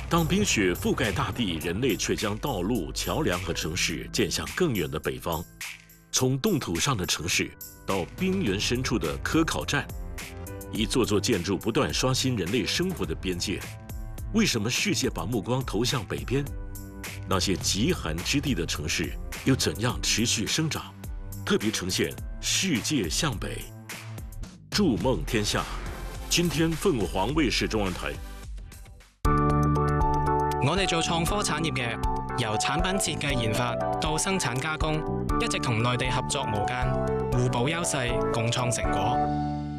当冰雪覆盖大地，人类却将道路、桥梁和城市建向更远的北方。从冻土上的城市到冰原深处的科考站，一座座建筑不断刷新人类生活的边界。为什么世界把目光投向北边？那些极寒之地的城市又怎样持续生长？特别呈现世界向北。筑梦天下，今天凤凰卫視中文台。 我哋做創科產業嘅，由產品設計研發到生產加工，一直同內地合作無間，互補優勢，共創成果。